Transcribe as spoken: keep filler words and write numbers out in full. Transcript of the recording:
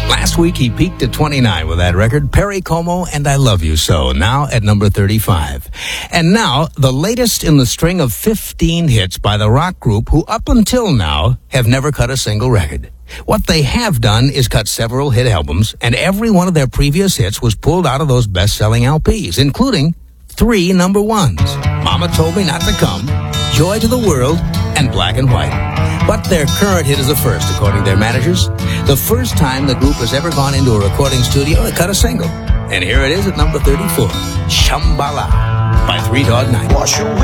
Last week, he peaked at twenty-nine with that record, Perry Como and I Love You So, now at number thirty-five. And now, the latest in the string of fifteen hits by the rock group who up until now have never cut a single record. What they have done is cut several hit albums, and every one of their previous hits was pulled out of those best-selling L Ps, including three number ones, Mama Told Me Not to Come, Joy to the World, and Black and White. But their current hit is the first, according to their managers. The first time the group has ever gone into a recording studio to cut a single. And here it is at number thirty-four, Shambhala by Three Dog Night. Wash away